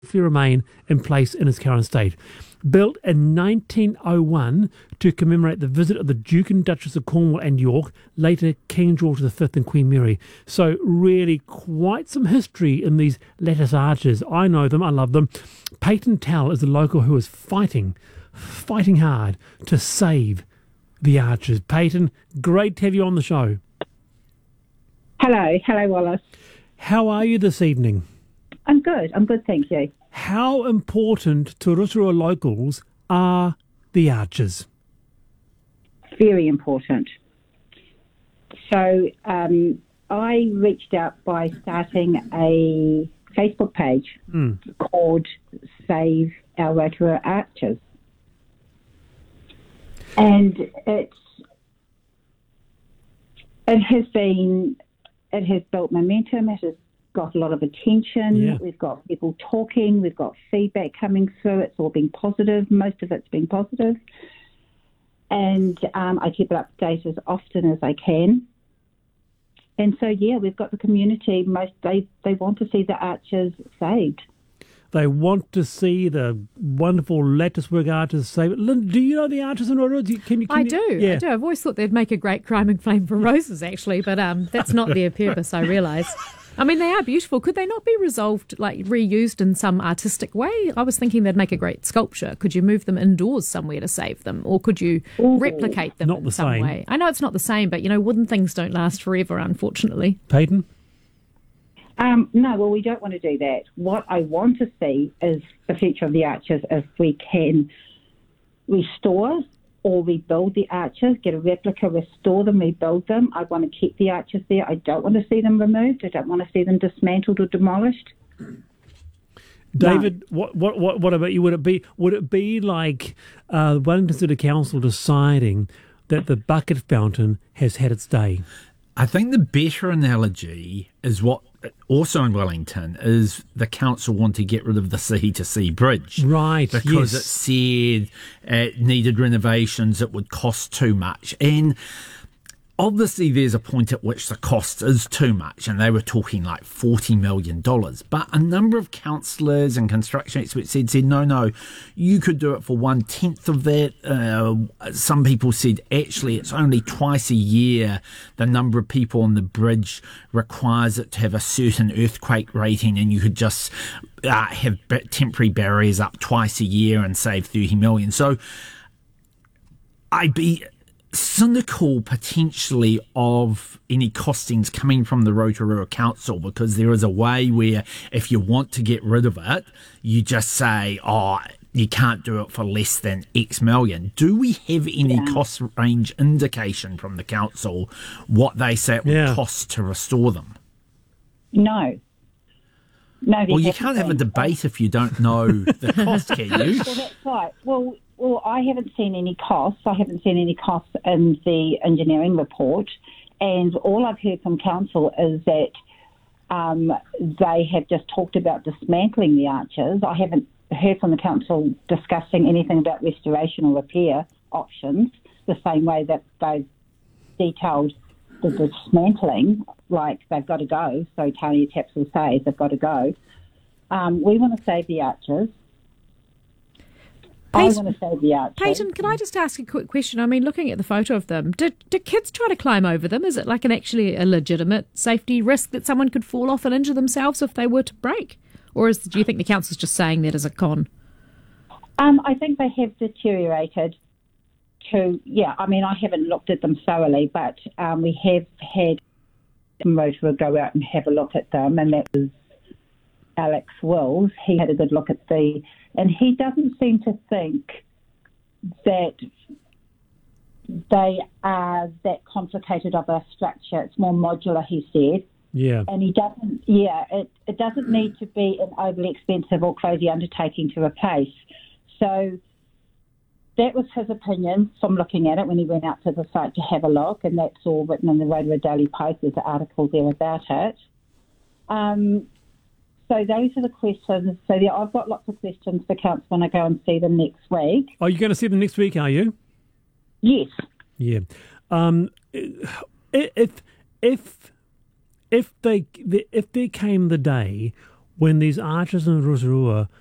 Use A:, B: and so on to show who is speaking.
A: remain in place in its current state. Built in 1901 to commemorate the visit of the Duke and Duchess of Cornwall and York, later King George V and Queen Mary. So really quite some history in these lattice arches. I know them, I love them. Peyton Tell is the local who is fighting hard to save the arches. Peyton, great to have you on the show.
B: Hello, Wallace.
A: How are you this evening?
B: I'm good, thank you.
A: How important to Rotorua locals are the arches?
B: Very important. So I reached out by starting a Facebook page called Save Our Rotorua Arches. And it has built momentum, it has got a lot of attention.
A: Yeah.
B: We've got people talking, we've got feedback coming through. It's all been positive. Most of it's been positive. And I keep it updated as often as I can. And so, yeah, we've got the community. They want to see the arches saved.
A: They want to see the wonderful latticework arches saved. Lynn, do you know the arches in Rotorua?
C: I do. Yeah. I do. I've always thought they'd make a great climbing flame for roses, actually, but that's not their purpose, I realise. I mean, they are beautiful. Could they not be resolved, like reused in some artistic way? I was thinking they'd make a great sculpture. Could you move them indoors somewhere to save them? Or could you replicate them in some way? I know it's not the same, but, wooden things don't last forever, unfortunately.
A: Peyton?
B: No, well, we don't want to do that. What I want to see is the future of the arches if we can restore or rebuild the arches, get a replica, restore them, rebuild them. I want to keep the arches there. I don't want to see them removed. I don't want to see them dismantled or demolished.
A: David, no. What about you? Would it be like Wellington City Council deciding that the bucket fountain has had its day?
D: I think the better analogy is what also in Wellington is the council want to get rid of the sea to sea bridge.
A: Right,
D: because
A: yes.
D: it said it needed renovations, it would cost too much. And obviously there's a point at which the cost is too much, and they were talking like $40 million. But a number of councillors and construction experts said no, you could do it for 1/10 of that. Some people said actually it's only twice a year the number of people on the bridge requires it to have a certain earthquake rating, and you could just have temporary barriers up twice a year and save 30 million. So I'd be cynical potentially of any costings coming from the Rotorua Council, because there is a way where if you want to get rid of it, you just say, you can't do it for less than X million. Do we have any cost range indication from the council what they say it would cost to restore them?
B: No.
D: Well, you can't have a debate if you don't know the cost, can you?
B: Well, that's right. Well, I haven't seen any costs. I haven't seen any costs in the engineering report. And all I've heard from council is that they have just talked about dismantling the arches. I haven't heard from the council discussing anything about restoration or repair options, the same way that they've detailed the dismantling, like they've got to go. So Tanya Taps will say they've got to go. We want to save the arches. I want to save the arches.
C: Peyton, can I just ask a quick question? I mean, looking at the photo of them, do kids try to climb over them? Is it like actually a legitimate safety risk that someone could fall off and injure themselves if they were to break? Or do you think the council's just saying that as a con?
B: I think they have deteriorated I haven't looked at them thoroughly, but we have had Rotorua go out and have a look at them, and that was Alex Wills. He had a good look at and he doesn't seem to think that they are that complicated of a structure. It's more modular, he said.
A: Yeah.
B: And he doesn't, it doesn't need to be an overly expensive or crazy undertaking to replace. So that was his opinion from looking at it when he went out to the site to have a look, and that's all written in the Rotorua Daily Post. There's an article there about it. So those are the questions. So I've got lots of questions for council when I go and see them next week.
A: Are you going to see them next week, are you?
B: Yes.
A: Yeah. If there came the day when these archers in Rotorua